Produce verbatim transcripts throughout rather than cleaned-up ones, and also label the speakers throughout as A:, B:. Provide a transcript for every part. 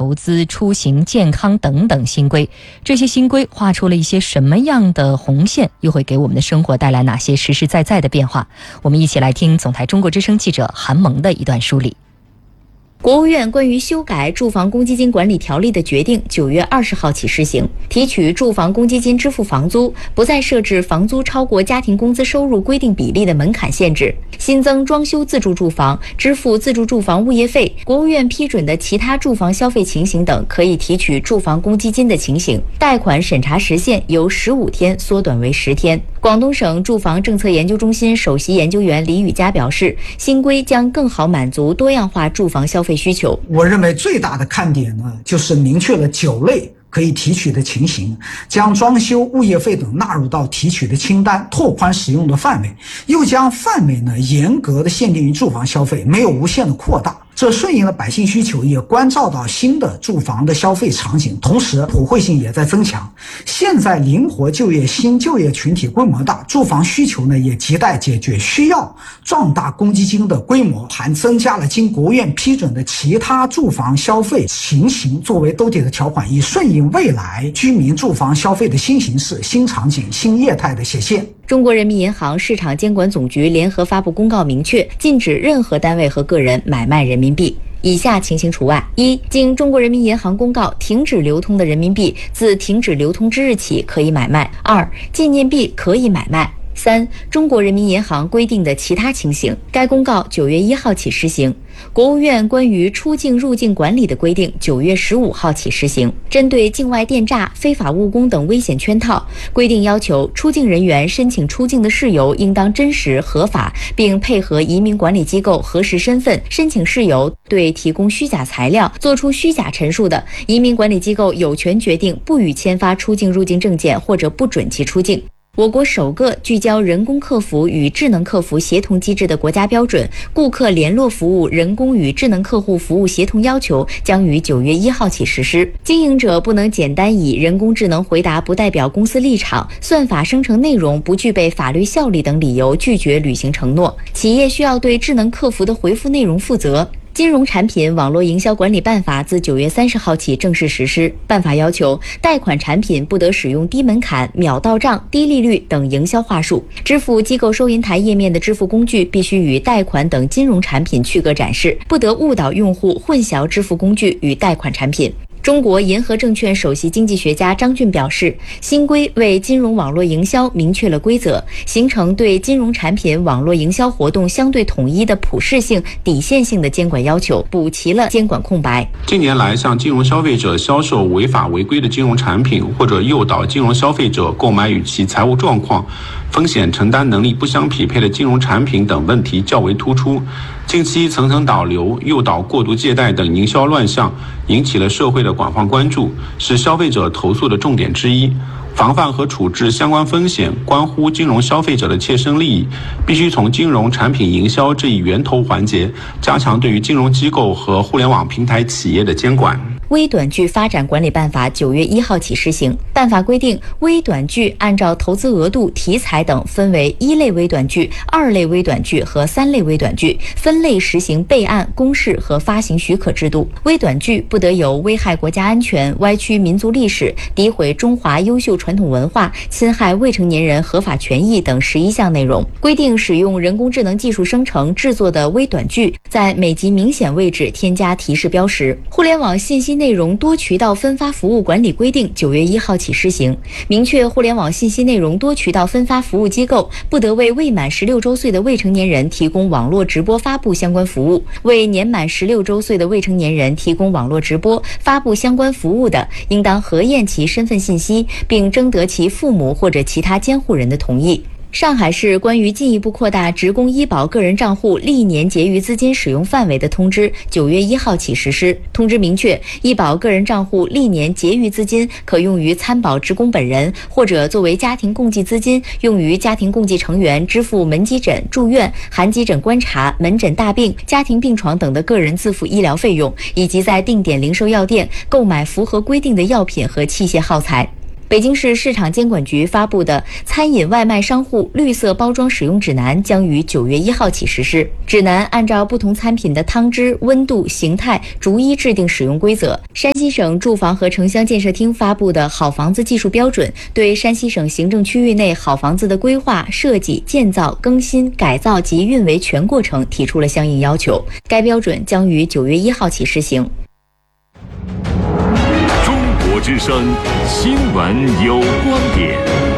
A: 投资、出行、健康等等新规。这些新规画出了一些什么样的红线，又会给我们的生活带来哪些实实在在的变化？我们一起来听总台中国之声记者韩萌的一段梳理。
B: 国务院关于修改住房公积金管理条例的决定九月二十号起施行，提取住房公积金支付房租，不再设置房租超过家庭工资收入规定比例的门槛限制，新增装修自住住房、支付自住住房物业费、国务院批准的其他住房消费情形等可以提取住房公积金的情形，贷款审查时限由十五天缩短为十天。广东省住房政策研究中心首席研究员李宇佳表示，新规将更好满足多样化住房消费需求。
C: 我认为最大的看点呢，就是明确了九类可以提取的情形，将装修、物业费等纳入到提取的清单，拓宽使用的范围，又将范围呢严格的限定于住房消费，没有无限的扩大。这顺应了百姓需求，也关照到新的住房的消费场景，同时普惠性也在增强。现在灵活就业新就业群体规模大，住房需求呢也亟待解决，需要壮大公积金的规模，还增加了经国务院批准的其他住房消费情形作为兜底的条款，以顺应未来居民住房消费的新形势、新场景、新业态的显现。
B: 中国人民银行市场监管总局联合发布公告，明确禁止任何单位和个人买卖人民币。以下情形除外：一、经中国人民银行公告停止流通的人民币，自停止流通之日起可以买卖；二、纪念币可以买卖；三、中国人民银行规定的其他情形。该公告九月一号起施行。国务院关于出境入境管理的规定九月十五号起施行。针对境外电诈、非法务工等危险圈套，规定要求出境人员申请出境的事由应当真实合法，并配合移民管理机构核实身份。申请事由对提供虚假材料、作出虚假陈述的，移民管理机构有权决定不予签发出境入境证件或者不准其出境。我国首个聚焦人工客服与智能客服协同机制的国家标准《顾客联络服务人工与智能客户服务协同要求》将于九月一号起实施。经营者不能简单以人工智能回答不代表公司立场、算法生成内容不具备法律效力等理由拒绝履行承诺。企业需要对智能客服的回复内容负责。金融产品网络营销管理办法自九月三十号起正式实施。办法要求，贷款产品不得使用低门槛、秒到账、低利率等营销话术。支付机构收银台页面的支付工具必须与贷款等金融产品区隔展示，不得误导用户混淆支付工具与贷款产品。中国银河证券首席经济学家张俊表示，新规为金融网络营销明确了规则，形成对金融产品网络营销活动相对统一的普适性、底线性的监管要求，补齐了监管空白。
D: 近年来，向金融消费者销售违法违规的金融产品，或者诱导金融消费者购买与其财务状况、风险承担能力不相匹配的金融产品等问题较为突出。近期层层导流、诱导过度借贷等营销乱象引起了社会的广泛关注，是消费者投诉的重点之一。防范和处置相关风险关乎金融消费者的切身利益，必须从金融产品营销这一源头环节加强对于金融机构和互联网平台企业的监管。
B: 微短剧发展管理办法九月一号起施行。办法规定，微短剧按照投资额度、题材等分为一类微短剧、二类微短剧和三类微短剧，分类实行备案、公示和发行许可制度。微短剧不得有危害国家安全、歪曲民族历史、诋毁中华优秀传统文化、侵害未成年人合法权益等十一项内容。规定使用人工智能技术生成制作的微短剧，在每集明显位置添加提示标识。互联网信息内容多渠道分发服务管理规定九月一号起施行，明确互联网信息内容多渠道分发服务机构不得为未满十六周岁的未成年人提供网络直播发布相关服务，为年满十六周岁的未成年人提供网络直播发布相关服务的，应当核验其身份信息，并征得其父母或者其他监护人的同意。上海市关于进一步扩大职工医保个人账户历年结余资金使用范围的通知九月一号起实施。通知明确，医保个人账户历年结余资金可用于参保职工本人，或者作为家庭共济资金用于家庭共济成员支付门急诊、住院、含急诊观察、门诊大病、家庭病床等的个人自付医疗费用，以及在定点零售药店购买符合规定的药品和器械耗材。 北京市市场监管局发布的《餐饮外卖商户绿色包装使用指南》将于九月一号起实施。指南按照不同餐品的汤汁、温度、形态逐一制定使用规则。山西省住房和城乡建设厅发布的好房子技术标准，对山西省行政区域内好房子的规划、设计、建造、更新、改造及运维全过程提出了相应要求。该标准将于九月一号起施行。
E: 中国之声新闻有观点，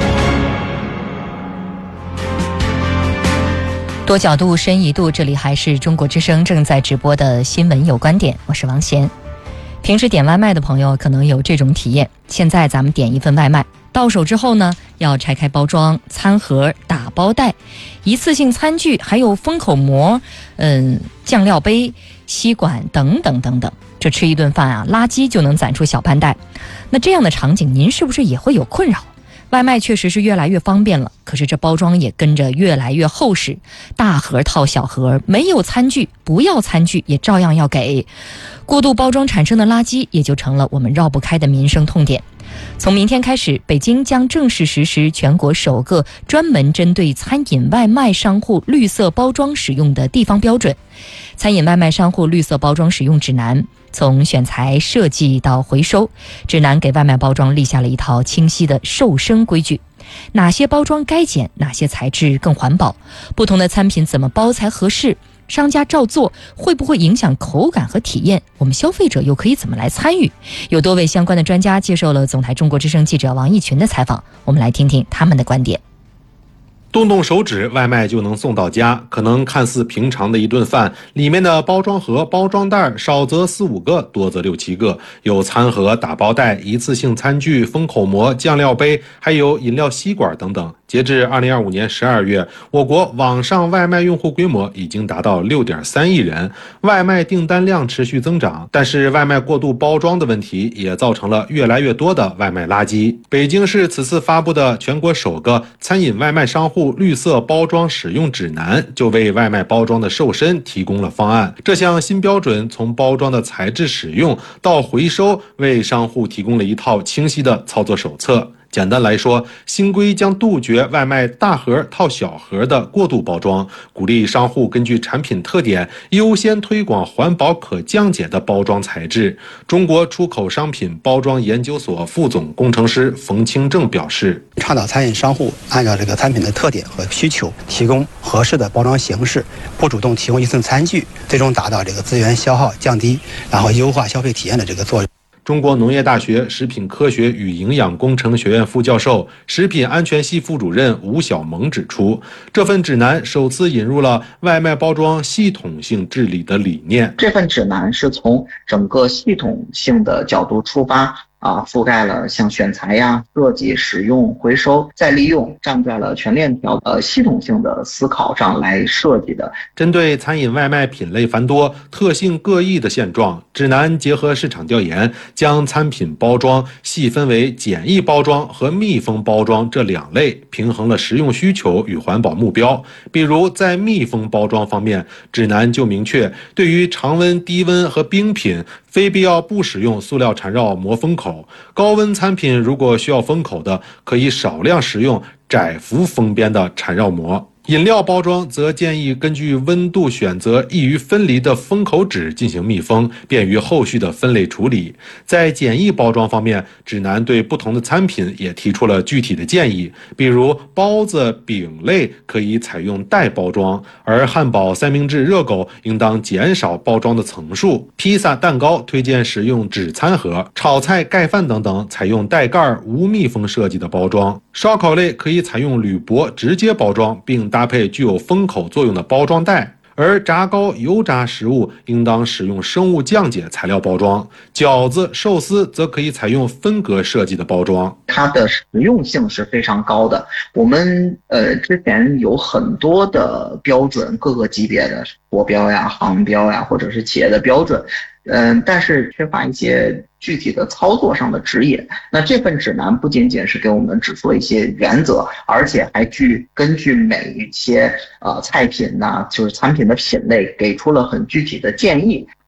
A: 多角度、深一度，这里还是中国之声正在直播的新闻有观点，我是王贤。平时点外卖的朋友可能有这种体验，现在咱们点一份外卖，到手之后呢，要拆开包装、餐盒、打包袋、一次性餐具，还有封口膜、嗯，酱料杯、吸管等等等等。这吃一顿饭啊，垃圾就能攒出小半袋。那这样的场景，您是不是也会有困扰？外卖确实是越来越方便了，可是这包装也跟着越来越厚实，大盒套小盒，没有餐具不要餐具也照样要给。过度包装产生的垃圾也就成了我们绕不开的民生痛点。从明天开始，北京将正式实施全国首个专门针对餐饮外卖商户绿色包装使用的地方标准——餐饮外卖商户绿色包装使用指南。从选材、设计到回收，指南给外卖包装立下了一套清晰的瘦身规矩。哪些包装该减，哪些材质更环保，不同的餐品怎么包才合适，商家照做会不会影响口感和体验，我们消费者又可以怎么来参与？有多位相关的专家接受了总台中国之声记者王义群的采访，我们来听听他们的观点。
F: 动动手指，外卖就能送到家。可能看似平常的一顿饭，里面的包装盒、包装袋少则四五个，多则六七个，有餐盒、打包袋、一次性餐具、封口膜、酱料杯，还有饮料吸管等等。截至二零二五年十二月，我国网上外卖用户规模已经达到六点三亿人，外卖订单量持续增长。但是外卖过度包装的问题也造成了越来越多的外卖垃圾。北京市此次发布的全国首个餐饮外卖商户绿色包装使用指南，就为外卖包装的瘦身提供了方案。这项新标准从包装的材质使用到回收，为商户提供了一套清晰的操作手册。简单来说，新规将杜绝外卖大盒套小盒的过度包装，鼓励商户根据产品特点优先推广环保可降解的包装材质。中国出口商品包装研究所副总工程师冯清正表示，
G: 倡导餐饮商户按照这个产品的特点和需求，提供合适的包装形式，不主动提供一次餐具，最终达到这个资源消耗降低，然后优化消费体验的这个作用。
F: 中国农业大学食品科学与营养工程学院副教授、食品安全系副主任吴晓萌指出，这份指南首次引入了外卖包装系统性治理的理念。
H: 这份指南是从整个系统性的角度出发，啊，覆盖了像选材呀、设计、使用、回收、再利用，站在了全链条呃系统性的思考上来设计的。
F: 针对餐饮外卖品类繁多、特性各异的现状，指南结合市场调研，将餐品包装细分为简易包装和密封包装这两类，平衡了实用需求与环保目标。比如在密封包装方面，指南就明确，对于常温、低温和冰品，非必要不使用塑料缠绕膜封口。高温餐品如果需要封口的，可以少量使用窄幅封边的缠绕膜。饮料包装则建议根据温度选择易于分离的封口纸进行密封，便于后续的分类处理。在简易包装方面，指南对不同的餐品也提出了具体的建议，比如包子、饼类可以采用袋包装，而汉堡、三明治、热狗应当减少包装的层数。披萨、蛋糕推荐使用纸餐盒，炒菜、盖饭等等采用带盖无密封设计的包装。烧烤类可以采用铝箔直接包装，并搭配具有封口作用的包装袋，而炸糕、油炸食物应当使用生物降解材料包装，饺子、寿司则可以采用分隔设计的包装。
H: 它的实用性是非常高的。我们呃之前有很多的标准，各个级别的国标呀、航标呀，或者是企业的标准。嗯、呃，但是缺乏一些具体的操作上的指引。那这份指南不仅仅是给我们指出了一些原则，而且还具根据每一些呃菜品呐、啊，就是产品的品类，给出了很具体的建议。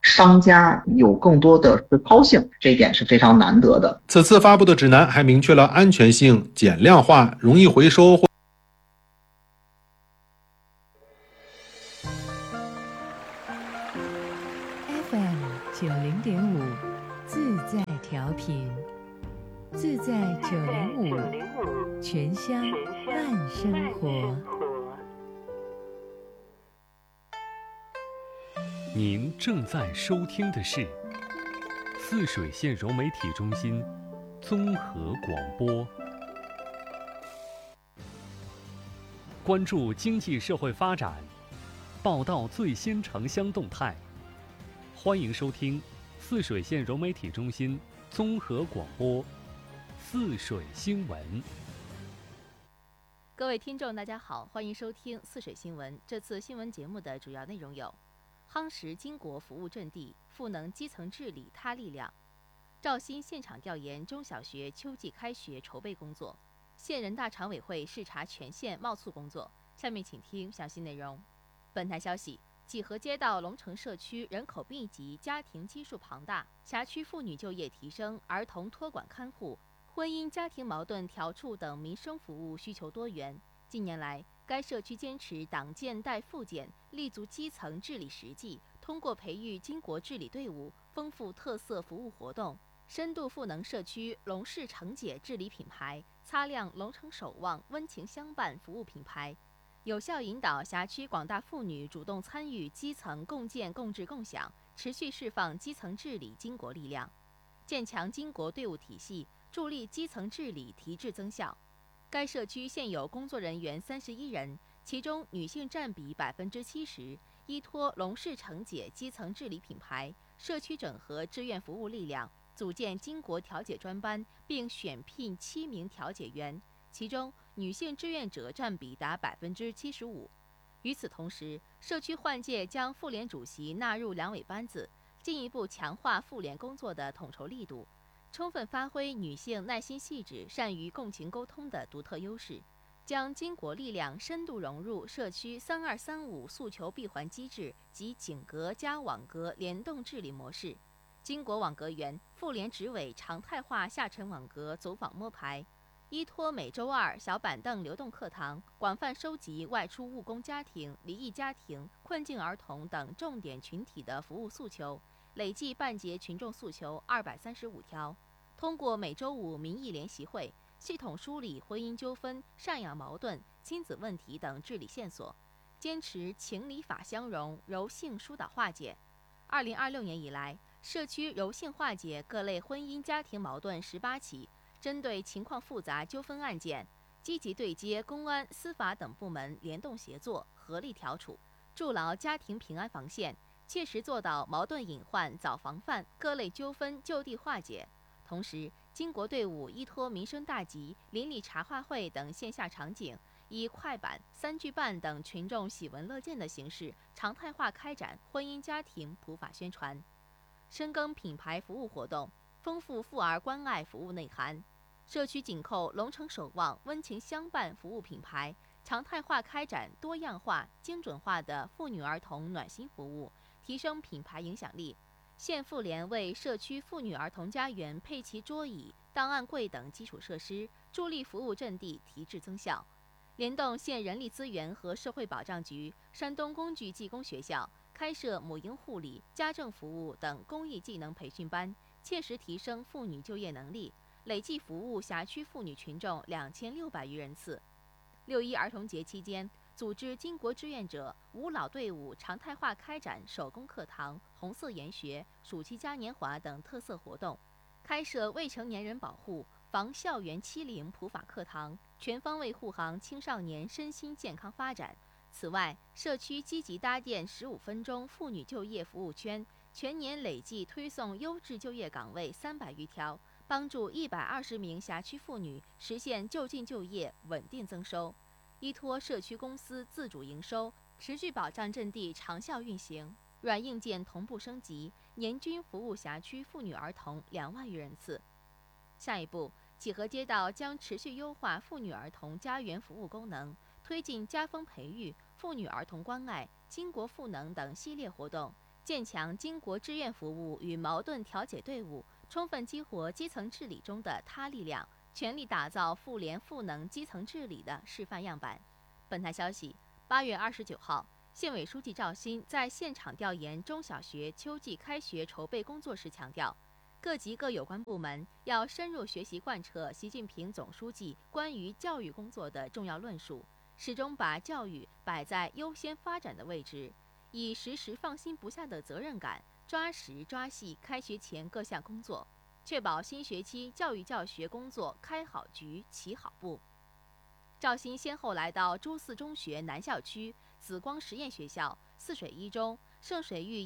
H: 商家有更多的实操性，这一点是非常难得的。
F: 此次发布的指南还明确了安全性、减量化、容易回收或
I: F M 九零点五，自在调频，自在九零五，全乡慢生活。
J: 您正在收听的是泗水县融媒体中心综合广播，关注经济社会发展，报道最新城乡动态。欢迎收听泗水县融媒体中心综合广播泗水新闻。
K: 各位听众大家好，欢迎收听泗水新闻。这次新闻节目的主要内容有：夯实经国服务阵地，赋能基层治理他力量；肇兴现场调研中小学秋季开学筹备工作；县人大常委会视察全县贸促工作。下面请听详细内容。本台消息，济河街道龙城社区人口密集，家庭基数庞大，辖区妇女就业提升，儿童托管看护、婚姻家庭矛盾调处等民生服务需求多元。近年来，该社区坚持党建代复建，立足基层治理实际，通过培育经国治理队伍，丰富特色服务活动，深度赋能社区龙氏承姐治理品牌，擦亮龙城守望温情相伴服务品牌，有效引导辖区广大妇女主动参与基层共建共治共享，持续释放基层治理经国力量，建强经国队伍体系，助力基层治理提质增效。该社区现有工作人员三十一人，其中女性占比百分之七十。依托龙氏承姐基层治理品牌，社区整合志愿服务力量，组建经国调解专班，并选聘七名调解员，其中女性志愿者占比达百分之七十五。与此同时，社区换届将妇联主席纳入两委班子，进一步强化妇联工作的统筹力度。充分发挥女性耐心细致、善于共情沟通的独特优势，将经国力量深度融入社区三二三五诉求闭环机制及井格加网格联动治理模式。经国网格员、妇联执委常态化下沉网格走访摸排，依托每周二小板凳流动课堂，广泛收集外出务工家庭、离异家庭、困境儿童等重点群体的服务诉求，累计办结群众诉求二百三十五条。通过每周五民意联席会，系统梳理婚姻纠纷、赡养矛盾、亲子问题等治理线索，坚持情理法相融，柔性疏导化解。二零二六年以来，社区柔性化解各类婚姻家庭矛盾十八起，针对情况复杂纠纷案件，积极对接公安、司法等部门联动协作，合力调处，筑牢家庭平安防线，切实做到矛盾隐患早防范，各类纠纷就地化解。同时，经国队伍依托民生大集、邻里茶话会等线下场景，以快板、三句半等群众喜闻乐见的形式，常态化开展婚姻家庭普法宣传，深耕品牌服务活动，丰富妇儿关爱服务内涵。社区紧扣龙城守望温情相伴服务品牌，常态化开展多样化、精准化的妇女儿童暖心服务，提升品牌影响力。县妇联为社区妇女儿童家园配齐桌椅、档案柜等基础设施，助力服务阵地提质增效。联动县人力资源和社会保障局、山东工具技工学校开设母婴护理、家政服务等公益技能培训班，切实提升妇女就业能力，累计服务辖区妇女群众两千六百余人次。六一儿童节期间，组织经国志愿者舞老队伍常态化开展手工课堂、红色研学、暑期嘉年华等特色活动，开设未成年人保护、防校园欺凌普法课堂，全方位护航青少年身心健康发展。此外，社区积极搭建十五分钟妇女就业服务圈，全年累计推送优质就业岗位三百余条，帮助一百二十名辖区妇女实现就近就业、稳定增收。依托社区公司自主营收，持续保障阵地长效运行，软硬件同步升级，年均服务辖区妇女儿童两万余人次。下一步，济河街道将持续优化妇女儿童家园服务功能，推进家风培育、妇女儿童关爱、经国赋能等系列活动， 建强经国志愿服务与矛盾调解队伍，充分激活基层治理中的他力量，全力打造妇联赋能基层治理的示范样板。本台消息，八月二十九号，县委书记赵新在现场调研中小学秋季开学筹备工作时强调，各级各有关部门要深入学习贯彻习近平总书记关于教育工作的重要论述，始终把教育摆在优先发展的位置，以时时放心不下的责任感，抓实抓细开学前各项工作，确保新学期教育教学工作开好局、起好步。赵新先后来到朱四中学南校区、紫光实验学校、泗水一中、圣水峪